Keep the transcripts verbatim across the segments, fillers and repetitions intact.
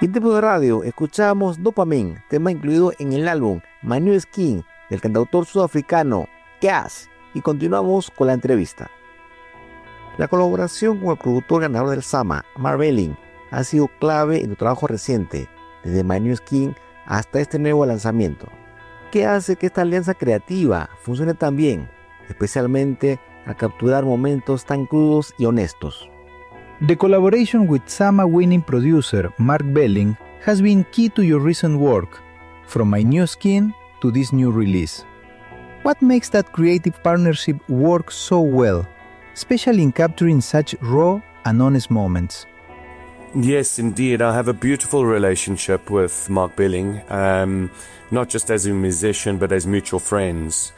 Y en tiempo de radio escuchamos Dopamine, tema incluido en el álbum My New Skin del cantautor sudafricano Cass. Y continuamos con la entrevista. La colaboración con el productor ganador del SAMA, Mark Belling, ha sido clave en tu trabajo reciente, desde My New Skin hasta este nuevo lanzamiento. ¿Qué hace que esta alianza creativa funcione tan bien, especialmente al capturar momentos tan crudos y honestos? The collaboration with SAMA winning producer Mark Belling has been key to your recent work, from My New Skin to this new release. What makes that creative partnership work so well, especially in capturing such raw and honest moments? Yes, indeed. I have a beautiful relationship with Mark Belling, um, not just as a musician, but as mutual friends.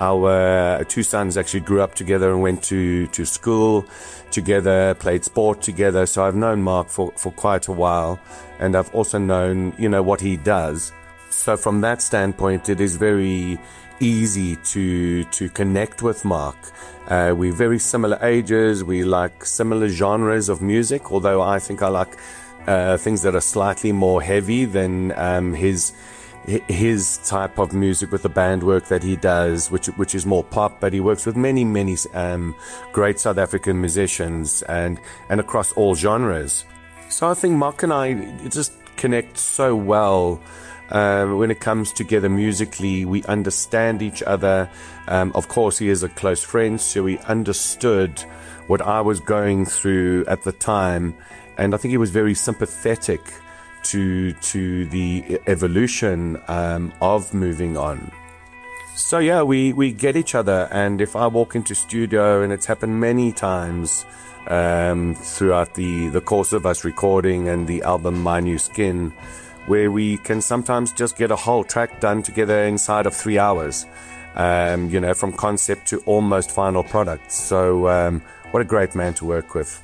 Our two sons actually grew up together and went to, to school together, played sport together. So I've known Mark for, for quite a while, and I've also known, you know, what he does. So from that standpoint, it is very easy to to connect with Mark. Uh, we're very similar ages. We like similar genres of music, although I think I like uh, things that are slightly more heavy than um, his his type of music with the band work that he does, which which is more pop, but he works with many, many um, great South African musicians and, and across all genres. So I think Mark and I just connect so well. Um, when it comes together musically, we understand each other. Um, of course, he is a close friend, so he understood what I was going through at the time. And I think he was very sympathetic to to the evolution um, of moving on. So yeah, we, we get each other, and if I walk into studio, and it's happened many times um, throughout the, the course of us recording and the album My New Skin, where we can sometimes just get a whole track done together inside of three hours, um, you know, from concept to almost final product. So um, what a great man to work with.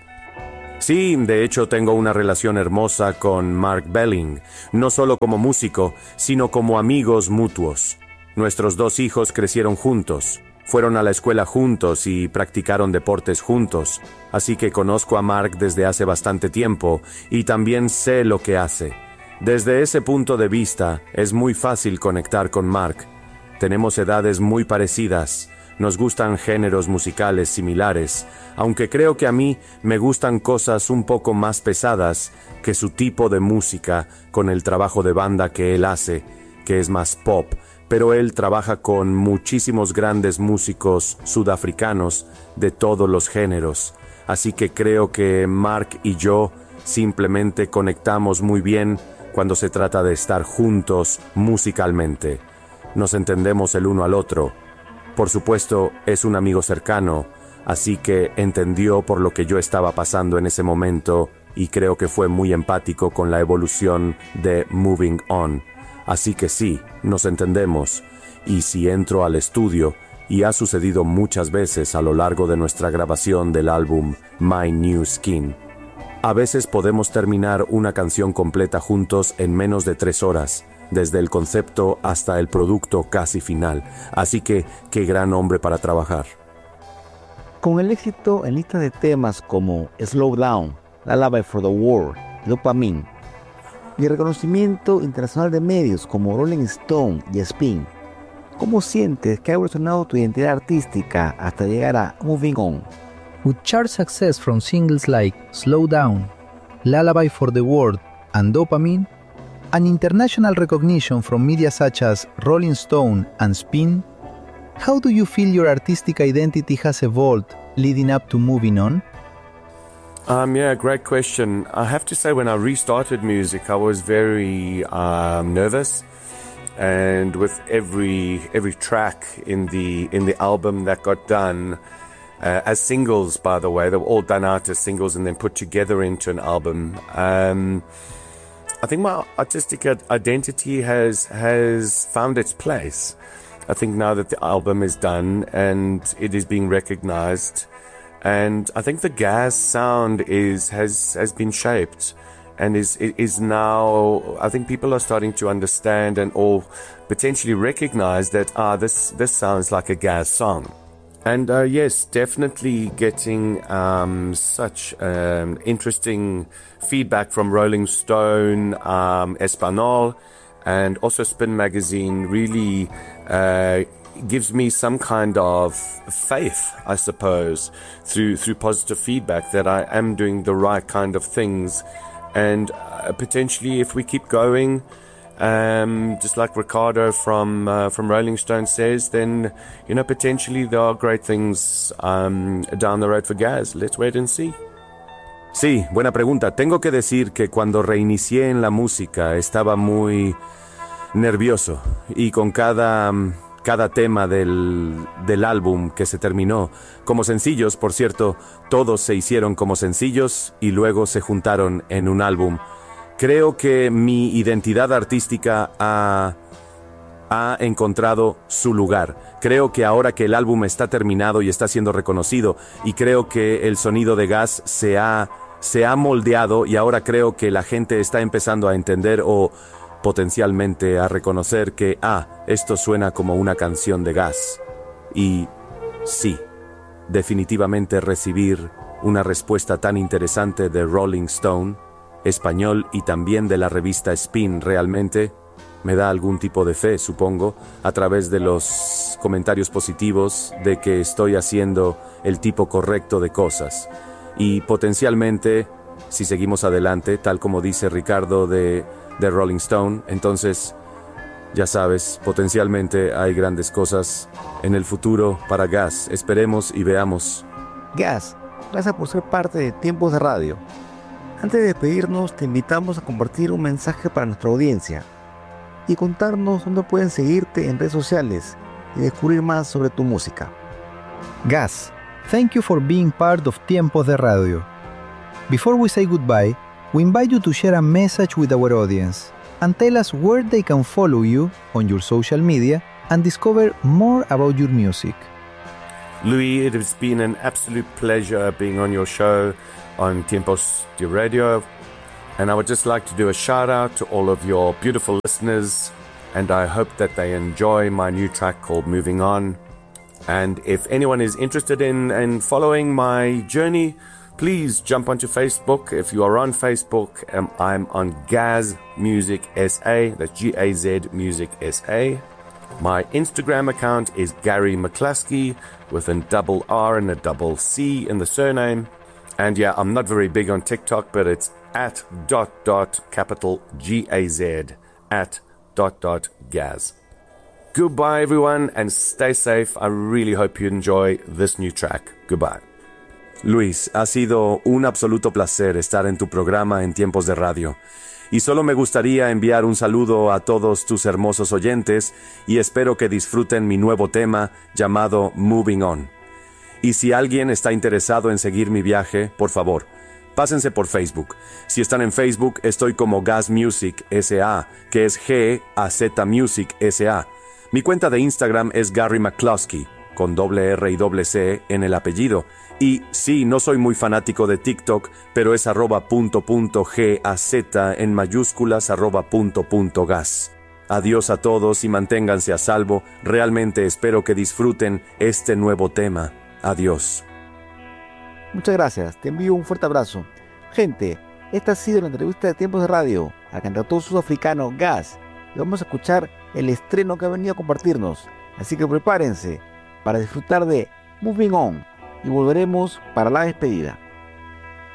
Sí, de hecho tengo una relación hermosa con Mark Belling, no solo como músico, sino como amigos mutuos. Nuestros dos hijos crecieron juntos, fueron a la escuela juntos y practicaron deportes juntos, así que conozco a Mark desde hace bastante tiempo y también sé lo que hace. Desde ese punto de vista, es muy fácil conectar con Mark. Tenemos edades muy parecidas. Nos gustan géneros musicales similares, aunque creo que a mí me gustan cosas un poco más pesadas que su tipo de música con el trabajo de banda que él hace, que es más pop, pero él trabaja con muchísimos grandes músicos sudafricanos de todos los géneros, así que creo que Mark y yo simplemente conectamos muy bien cuando se trata de estar juntos musicalmente. Nos entendemos el uno al otro. Por supuesto, es un amigo cercano, así que entendió por lo que yo estaba pasando en ese momento y creo que fue muy empático con la evolución de Moving On. Así que sí, nos entendemos, y si entro al estudio, y ha sucedido muchas veces a lo largo de nuestra grabación del álbum My New Skin, a veces podemos terminar una canción completa juntos en menos de tres horas, desde el concepto hasta el producto casi final. Así que, qué gran hombre para trabajar. Con el éxito en listas de temas como Slow Down, Lullaby for the World, Dopamine, y el reconocimiento internacional de medios como Rolling Stone y Spin, ¿cómo sientes que ha evolucionado tu identidad artística hasta llegar a Moving On? With chart success from singles like Slow Down, Lullaby for the World, and Dopamine, and international recognition from media such as Rolling Stone and Spin, how do you feel your artistic identity has evolved leading up to Moving On? Um, yeah, great question. I have to say, when I restarted music, I was very um, nervous, and with every every track in the in the album that got done uh, as singles, by the way, they were all done out as singles and then put together into an album. Um, I think my artistic identity has has found its place. I think now that the album is done and it is being recognized, and I think the Gaz sound is has has been shaped and is is now, I think people are starting to understand and all potentially recognize that ah this this sounds like a Gaz song. And uh, yes, definitely getting um, such um, interesting feedback from Rolling Stone, um, Espanol, and also Spin Magazine really uh, gives me some kind of faith, I suppose, through through positive feedback that I am doing the right kind of things. And uh, potentially, if we keep going, um, just like Ricardo from uh, from Rolling Stone says, then, you know, potentially there are great things um, down the road for Gaz. Let's wait and see. Sí, buena pregunta. Tengo que decir que cuando reinicié en la música estaba muy nervioso y con cada, cada tema del, del álbum que se terminó como sencillos, por cierto, todos se hicieron como sencillos y luego se juntaron en un álbum. Creo que mi identidad artística ha, ha encontrado su lugar. Creo que ahora que el álbum está terminado y está siendo reconocido, y creo que el sonido de Gaz se ha, se ha moldeado, y ahora creo que la gente está empezando a entender o potencialmente a reconocer que, ah, esto suena como una canción de Gaz. Y sí, definitivamente recibir una respuesta tan interesante de Rolling Stone, español, y también de la revista Spin realmente me da algún tipo de fe, supongo, a través de los comentarios positivos de que estoy haciendo el tipo correcto de cosas. Y potencialmente, si seguimos adelante, tal como dice Ricardo de, de Rolling Stone, entonces, ya sabes, potencialmente hay grandes cosas en el futuro para Gaz. Esperemos y veamos. Gaz, gracias por ser parte de Tiempos de Radio. Antes de despedirnos, te invitamos a compartir un mensaje para nuestra audiencia y contarnos dónde pueden seguirte en redes sociales y descubrir más sobre tu música. Gaz, thank you for being part of Tiempos de Radio. Before we say goodbye, we invite you to share a message with our audience and tell us where they can follow you on your social media and discover more about your music. Louis, it has been an absolute pleasure being on your show on Tiempos de Radio, and I would just like to do a shout out to all of your beautiful listeners, and I hope that they enjoy my new track called Moving On. And if anyone is interested in, in following my journey, please jump onto Facebook. If you are on Facebook, um, I'm on Gaz Music S A, that's G A Z Music S A. My Instagram account is Gary McCluskey with a double R and a double C in the surname. And yeah, I'm not very big on TikTok, but it's at dot dot capital G A Z, at dot dot Gaz. Goodbye, everyone, and stay safe. I really hope you enjoy this new track. Goodbye. Luis, ha sido un absoluto placer estar en tu programa en Tiempos de Radio. Y solo me gustaría enviar un saludo a todos tus hermosos oyentes y espero que disfruten mi nuevo tema llamado Moving On. Y si alguien está interesado en seguir mi viaje, por favor, pásense por Facebook. Si están en Facebook, estoy como Gaz Music S A, que es G A Z Music S A. Mi cuenta de Instagram es Gary McCluskey, con doble R y doble C en el apellido. Y sí, no soy muy fanático de TikTok, pero es arroba punto punto G A Z en mayúsculas arroba punto punto Gaz. Adiós a todos y manténganse a salvo. Realmente espero que disfruten este nuevo tema. Adiós. Muchas gracias, te envío un fuerte abrazo. Gente, esta ha sido la entrevista de Tiempos de Radio al cantautor sudafricano Gaz, y vamos a escuchar el estreno que ha venido a compartirnos, así que prepárense para disfrutar de Moving On y volveremos para la despedida.